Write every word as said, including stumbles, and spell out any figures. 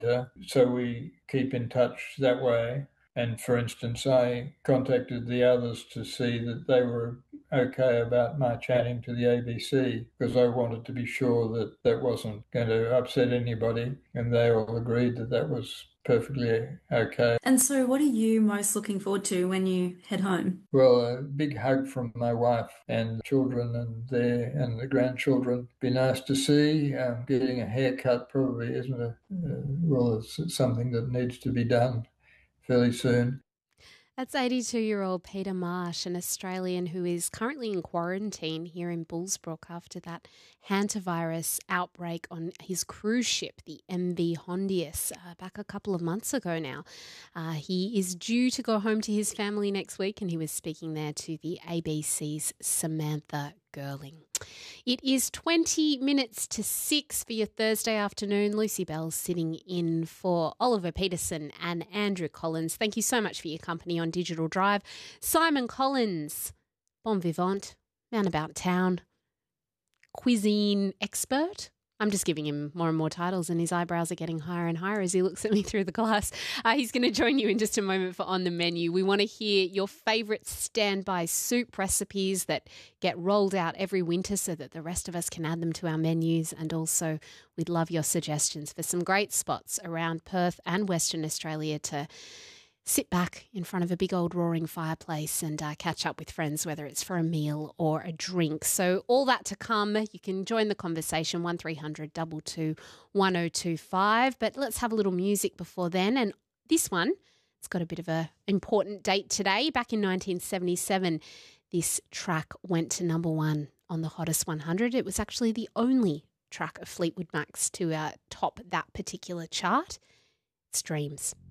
her. So we keep in touch that way. And for instance, I contacted the others to see that they were okay about my chatting to the A B C because I wanted to be sure that that wasn't going to upset anybody. And they all agreed that that was perfectly okay. And so, what are you most looking forward to when you head home? Well, a big hug from my wife and children and their and the grandchildren. Be nice to see. Um, getting a haircut probably isn't a uh, well, it's something that needs to be done fairly soon. That's eighty-two-year-old Peter Marsh, an Australian who is currently in quarantine here in Bullsbrook after that hantavirus outbreak on his cruise ship, the M V Hondius, uh, back a couple of months ago now. Uh, he is due to go home to his family next week, and he was speaking there to the A B C's Samantha Girling. It is twenty minutes to six for your Thursday afternoon. Lucy Bell's sitting in for Oliver Peterson and Andrew Collins. Thank you so much for your company on Digital Drive. Simon Collins, bon vivant, man about town, cuisine expert. I'm just giving him more and more titles and his eyebrows are getting higher and higher as he looks at me through the glass. Uh, he's going to join you in just a moment for On the Menu. We want to hear your favourite standby soup recipes that get rolled out every winter so that the rest of us can add them to our menus. And also we'd love your suggestions for some great spots around Perth and Western Australia to sit back in front of a big old roaring fireplace and uh, catch up with friends, whether it's for a meal or a drink. So all that to come. You can join the conversation, one three hundred two two one oh two five. But let's have a little music before then. And this one, it's got a bit of a important date today. Back in nineteen seventy-seven, this track went to number one on the Hottest one hundred. It was actually the only track of Fleetwood Mac's to uh, top that particular chart. It's Dreams.